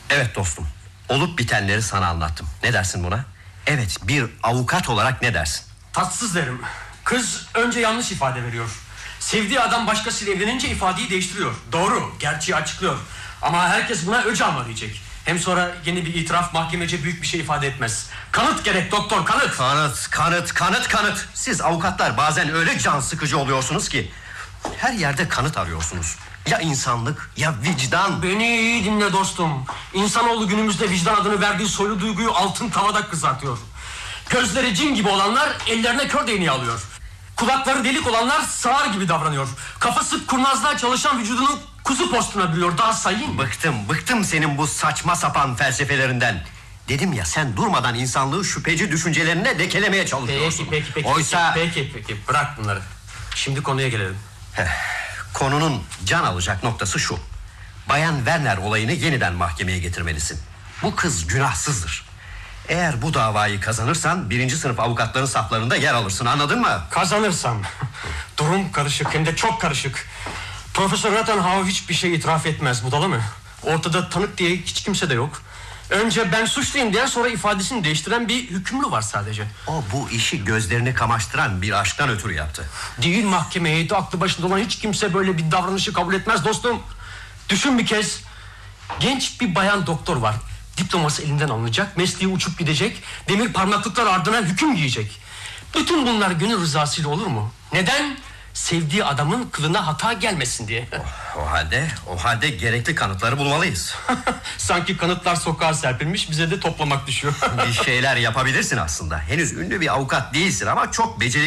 Evet dostum, olup bitenleri sana anlattım. Ne dersin buna? Evet, bir avukat olarak ne dersin? Tatsız derim. Kız önce yanlış ifade veriyor. Sevdiği adam başkasıyla evlenince ifadeyi değiştiriyor. Doğru, gerçeği açıklıyor. Ama herkes buna öcama diyecek. Hem sonra yeni bir itiraf mahkemece büyük bir şey ifade etmez. Kanıt gerek doktor, kanıt. Kanıt. Siz avukatlar bazen öyle can sıkıcı oluyorsunuz ki her yerde kanıt arıyorsunuz. Ya insanlık ya vicdan. Beni iyi dinle dostum. İnsanoğlu günümüzde vicdan adını verdiği soylu duyguyu altın tavada kızartıyor. Gözleri cin gibi olanlar ellerine kör değneği alıyor. Kulakları delik olanlar sağır gibi davranıyor. Kafası kurnazlığa çalışan vücudunu kuzu postuna bürüyor. Daha sayayım mı? Bıktım senin bu saçma sapan felsefelerinden. Dedim ya, sen durmadan insanlığı şüpheci düşüncelerine dekelemeye çalışıyorsun. Peki. Oysa... Peki, bırak bunları. Şimdi konuya gelelim. Konunun can alacak noktası şu: Bayan Werner olayını yeniden mahkemeye getirmelisin. Bu kız günahsızdır. Eğer bu davayı kazanırsan 1. sınıf avukatların saflarında yer alırsın, anladın mı? Kazanırsam. Durum karışık, hem de çok karışık. Profesör Rattenhauer hiçbir şey itiraf etmez, budala mı? Ortada tanık diye hiç kimse de yok. Önce ben suçluyum diyen, sonra ifadesini değiştiren bir hükümlü var sadece. O bu işi gözlerini kamaştıran bir aşktan ötürü yaptı. Değil, mahkeme heyeti aklı başında olan hiç kimse böyle bir davranışı kabul etmez dostum. Düşün bir kez. Genç bir bayan doktor var. Diploması elinden alınacak, mesleği uçup gidecek, demir parmaklıklar ardına hüküm giyecek. Bütün bunlar gönül rızasıyla olur mu? Neden? Sevdiği adamın kılına hata gelmesin diye. O halde gerekli kanıtları bulmalıyız. Sanki kanıtlar sokağa serpilmiş, bize de toplamak düşüyor. Bir şeyler yapabilirsin aslında. Henüz ünlü bir avukat değilsin ama çok becerikli